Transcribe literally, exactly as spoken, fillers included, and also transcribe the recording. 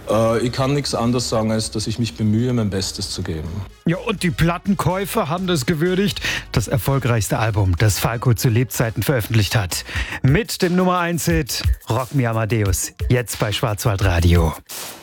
Äh, ich kann nichts anderes sagen, als dass ich mich bemühe, mein Bestes zu geben. Ja, und die Plattenkäufer haben das gewürdigt. Das erfolgreichste Album, das Falco zu Lebzeiten veröffentlicht hat. Mit dem Nummer eins Hit Rock Me Amadeus. Jetzt bei Schwarzwaldradio.